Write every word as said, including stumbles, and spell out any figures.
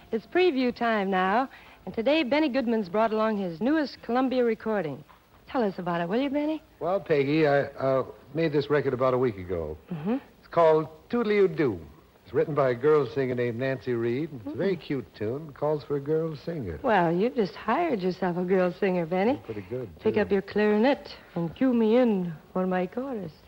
It's preview time now, and today Benny Goodman's brought along his newest Columbia recording. Tell us about it, will you, Benny? Well, Peggy, I uh, made this record about a week ago. Mm-hmm. It's called Toodly-Oo-Doo. It's written by a girl singer named Nancy Reed. It's Mm-hmm. a very cute tune. It calls for a girl to sing it. Well, you've just hired yourself a girl singer, Benny. Pretty good, too. Pick up your clarinet and cue me in for my chorus.